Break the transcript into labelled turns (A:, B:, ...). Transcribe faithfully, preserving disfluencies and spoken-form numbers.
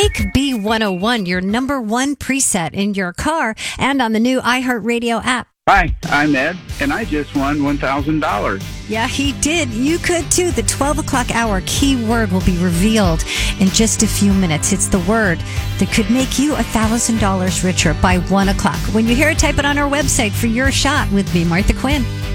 A: Make B one oh one your number one preset in your car and on the new iHeartRadio app.
B: Hi, I'm Ed, and I just won one thousand dollars.
A: Yeah, he did. You could too. The twelve o'clock hour keyword will be revealed in just a few minutes. It's the word that could make you one thousand dollars richer by one o'clock. When you hear it, type it on our website for your shot with me, Martha Quinn.